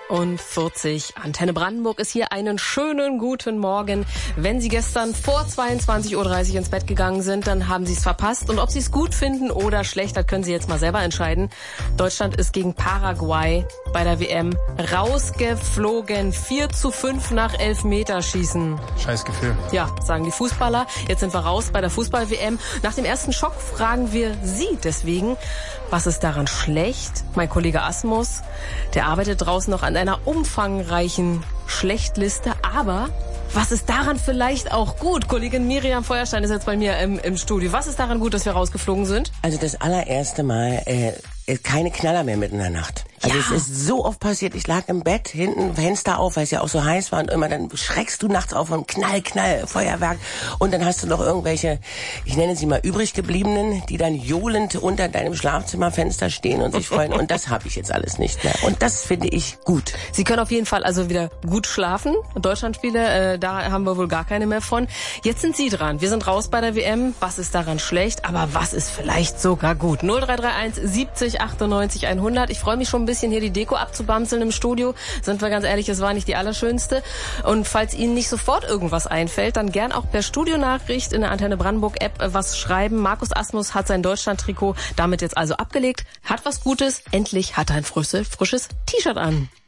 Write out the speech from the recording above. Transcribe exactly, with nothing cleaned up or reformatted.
vierzig. Antenne Brandenburg ist hier. Einen schönen guten Morgen. Wenn Sie gestern vor zweiundzwanzig Uhr dreißig ins Bett gegangen sind, dann haben Sie es verpasst. Und ob Sie es gut finden oder schlecht, das können Sie jetzt mal selber entscheiden. Deutschland ist gegen Paraguay bei der W M rausgeflogen. vier zu fünf nach Elfmeterschießen. Scheiß Gefühl. Ja, sagen die Fußballer. Jetzt sind wir raus bei der Fußball-W M. Nach dem ersten Schock fragen wir Sie deswegen, was ist daran schlecht? Mein Kollege Asmus, der arbeitet draußen noch an einer umfangreichen Schlechtliste, aber was ist daran vielleicht auch gut? Kollegin Miriam Feuerstein ist jetzt bei mir im, im Studio. Was ist daran gut, dass wir rausgeflogen sind? Also das allererste Mal äh, keine Knaller mehr mitten in der Nacht. Also ja. Es ist so oft passiert, ich lag im Bett, hinten Fenster auf, weil es ja auch so heiß war und immer dann schreckst du nachts auf und Knall, Knall, Feuerwerk und dann hast du noch irgendwelche, ich nenne sie mal übrig gebliebenen, die dann johlend unter deinem Schlafzimmerfenster stehen und sich freuen und das habe ich jetzt alles nicht mehr und das finde ich gut. Sie können auf jeden Fall also wieder gut schlafen. Deutschlandspiele, äh, da haben wir wohl gar keine mehr von. Jetzt sind Sie dran. Wir sind raus bei der W M. Was ist daran schlecht? Aber was ist vielleicht sogar gut? null drei drei eins siebzig achtundneunzig hundert. Ich freue mich schon ein bisschen hier die Deko abzubamseln im Studio. Sind wir ganz ehrlich, es war nicht die allerschönste. Und falls Ihnen nicht sofort irgendwas einfällt, dann gern auch per Studionachricht in der Antenne Brandenburg App was schreiben. Markus Asmus hat sein Deutschland-Trikot damit jetzt also abgelegt. Hat was Gutes. Endlich hat er ein frisches, frisches T-Shirt an.